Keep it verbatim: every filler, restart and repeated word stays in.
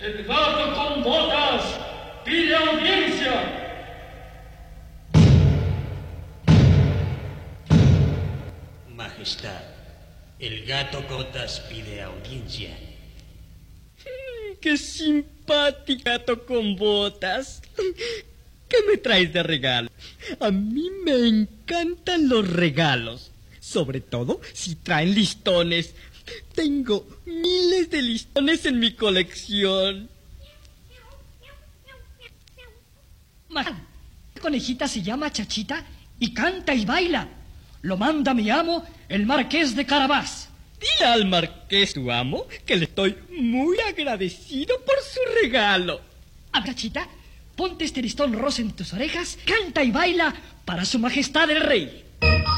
El gato con botas pide audiencia. Majestad, el gato Cotas pide audiencia. ¡Qué simpático gato con botas! ¿Qué me traes de regalo? A mí me encantan los regalos, sobre todo si traen listones. Tengo miles de listones en mi colección. La conejita se llama Chachita y canta y baila. Lo manda mi amo, el marqués de Carabás. Dile al marqués, tu amo, que le estoy muy agradecido por su regalo. A Chachita, ponte este listón rosa en tus orejas, canta y baila para su majestad el rey.